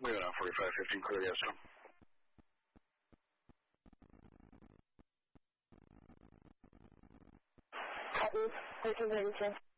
Leave it on 4515, clear, yes, sir. Copy, 1332.